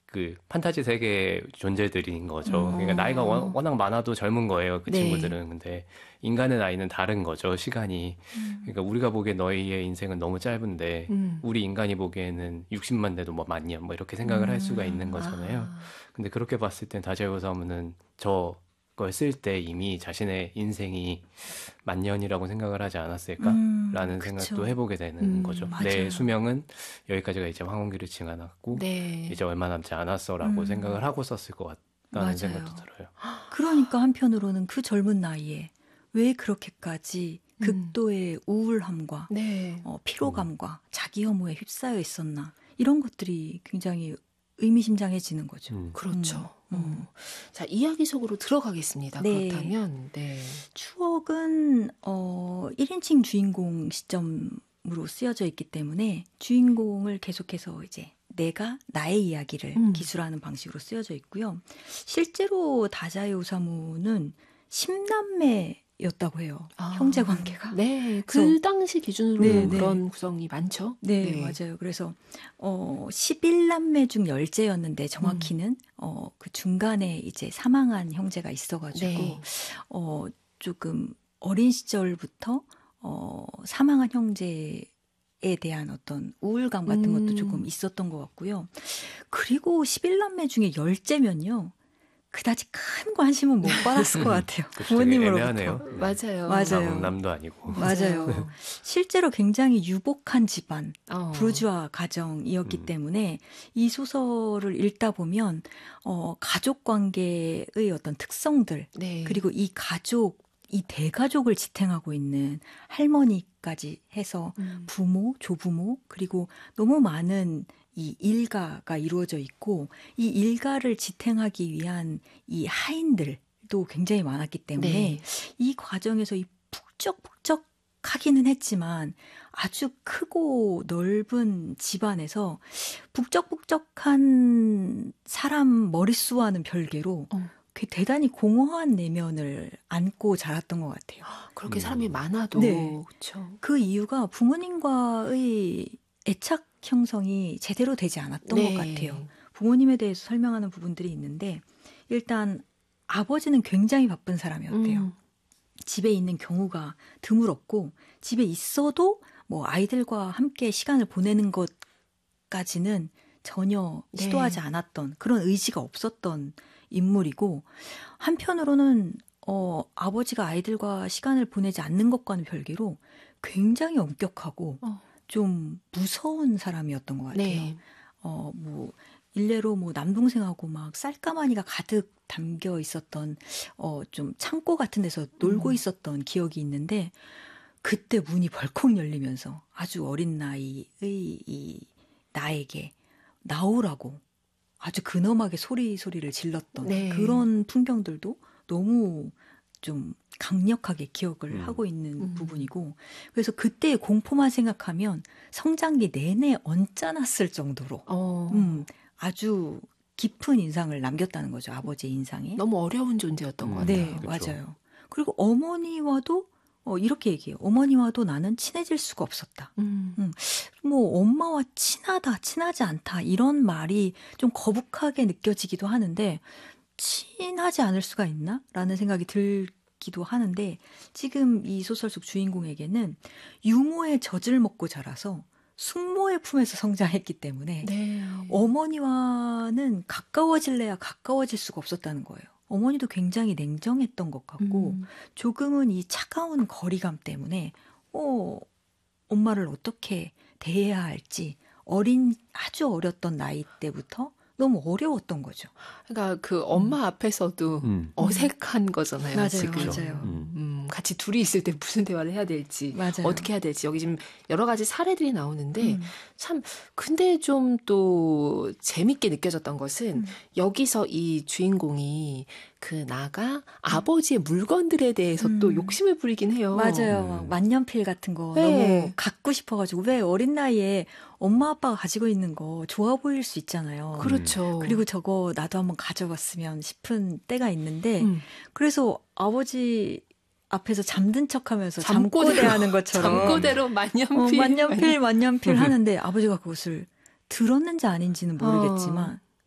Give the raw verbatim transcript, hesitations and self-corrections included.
그 판타지 세계 존재들인 거죠. 음. 그러니까 나이가 워, 워낙 많아도 젊은 거예요. 그 네. 친구들은. 근데 인간의 나이는 다른 거죠. 시간이. 음. 그러니까 우리가 보기에 너희의 인생은 너무 짧은데 음. 우리 인간이 보기에는 육십만 돼도 뭐 만년 뭐 이렇게 생각을 음. 할 수가 있는 거잖아요. 아. 근데 그렇게 봤을 땐 다자요사무는 저걸 쓸 때 이미 자신의 인생이 만년이라고 생각을 하지 않았을까? 음, 라는 그쵸. 생각도 해보게 되는 음, 거죠. 맞아요. 내 수명은 여기까지가 이제 황혼기를 지나갔고 네. 이제 얼마 남지 않았어라고 음. 생각을 하고 썼을 것 같다는 맞아요. 생각도 들어요. 그러니까 한편으로는 그 젊은 나이에 왜 그렇게까지 극도의 우울함과 네. 어, 피로감과 자기 혐오에 휩싸여 있었나 이런 것들이 굉장히 의미심장해지는 거죠. 음. 그렇죠. 음. 음. 자, 이야기 속으로 들어가겠습니다. 네. 그렇다면, 네. 추억은 어, 일 인칭 주인공 시점으로 쓰여져 있기 때문에 주인공을 계속해서 이제 내가 나의 이야기를 음. 기술하는 방식으로 쓰여져 있고요. 실제로 다자이 오사무는 십남매였다고 해요. 아, 형제 관계가. 네. 그 그래서- 당시 기준으로 네, 네. 그런 구성이 많죠. 네, 맞아요. 그래서 어 십일 남매 중 열째였는데 정확히는 음. 어 그 중간에 이제 사망한 형제가 있어 가지고 네. 어 조금 어린 시절부터 어 사망한 형제에 대한 어떤 우울감 같은 음. 것도 조금 있었던 것 같고요. 그리고 십일 남매 중에 열째면요. 그다지 큰 관심은 못 받았을 것 같아요. 그쵸, 되게 부모님으로부터. 애매하네요. 맞아요. 맞아요. 남도 아니고. 맞아요. 실제로 굉장히 유복한 집안, 어. 부르주아 가정이었기 음. 때문에 이 소설을 읽다 보면 어, 가족 관계의 어떤 특성들 네. 그리고 이 가족, 이 대가족을 지탱하고 있는 할머니까지 해서 음. 부모, 조부모 그리고 너무 많은 이 일가가 이루어져 있고 이 일가를 지탱하기 위한 이 하인들도 굉장히 많았기 때문에 네. 이 과정에서 이 북적북적하기는 했지만 아주 크고 넓은 집안에서 북적북적한 사람 머릿수와는 별개로 어. 그 대단히 공허한 내면을 안고 자랐던 것 같아요. 그렇게 음. 사람이 많아도 네. 그렇죠. 그 이유가 부모님과의 애착 형성이 제대로 되지 않았던 네. 것 같아요. 부모님에 대해서 설명하는 부분들이 있는데 일단 아버지는 굉장히 바쁜 사람이었대요. 음. 집에 있는 경우가 드물었고 집에 있어도 뭐 아이들과 함께 시간을 보내는 것까지는 전혀 네. 시도하지 않았던 그런 의지가 없었던 인물이고 한편으로는 어, 아버지가 아이들과 시간을 보내지 않는 것과는 별개로 굉장히 엄격하고 어. 좀 무서운 사람이었던 것 같아요. 네. 어, 뭐, 일례로 뭐 남동생하고 막 쌀가마니가 가득 담겨 있었던, 어, 좀 창고 같은 데서 놀고 음. 있었던 기억이 있는데, 그때 문이 벌컥 열리면서 아주 어린 나이의 이 나에게 나오라고 아주 근엄하게 소리 소리를 질렀던 네. 그런 풍경들도 너무 좀 강력하게 기억을 음. 하고 있는 음. 부분이고 그래서 그때의 공포만 생각하면 성장기 내내 언짢았을 정도로 어. 음, 아주 깊은 인상을 남겼다는 거죠. 아버지의 인상에. 너무 어려운 존재였던 음. 것 같아요. 네, 그쵸. 맞아요. 그리고 어머니와도 어, 이렇게 얘기해요. 어머니와도 나는 친해질 수가 없었다. 음. 뭐 엄마와 친하다, 친하지 않다 이런 말이 좀 거북하게 느껴지기도 하는데 친하지 않을 수가 있나? 라는 생각이 들기도 하는데 지금 이 소설 속 주인공에게는 유모의 젖을 먹고 자라서 숙모의 품에서 성장했기 때문에 네. 어머니와는 가까워질래야 가까워질 수가 없었다는 거예요. 어머니도 굉장히 냉정했던 것 같고 음. 조금은 이 차가운 거리감 때문에 어, 엄마를 어떻게 대해야 할지 어린 아주 어렸던 나이 때부터 너무 어려웠던 거죠. 그러니까 그 엄마 앞에서도 음. 어색한 거잖아요. 맞아요, 지금. 맞아요. 음. 음, 같이 둘이 있을 때 무슨 대화를 해야 될지, 맞아요. 어떻게 해야 될지 여기 지금 여러 가지 사례들이 나오는데 음. 참 근데 좀 또 재밌게 느껴졌던 것은 음. 여기서 이 주인공이 그 나가 아버지의 물건들에 대해서 음. 또 욕심을 부리긴 해요. 맞아요. 음. 막 만년필 같은 거 네. 너무 갖고 싶어가지고 왜 어린 나이에 엄마 아빠가 가지고 있는 거 좋아 보일 수 있잖아요. 그렇죠. 그리고 저거 나도 한번 가져봤으면 싶은 때가 있는데 음. 그래서 아버지 앞에서 잠든 척하면서 잠꼬대로, 잠꼬대하는 것처럼 잠꼬대로 만년필. 어, 만년필 만년필 하는데 아버지가 그것을 들었는지 아닌지는 모르겠지만 어.